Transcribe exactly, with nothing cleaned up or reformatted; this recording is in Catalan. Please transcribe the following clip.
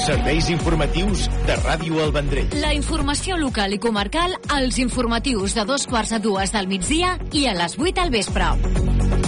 Serveis informatius de Ràdio El Vendrell. La informació local i comarcal als informatius de dos quarts a dues del migdia i a les vuit al vespre.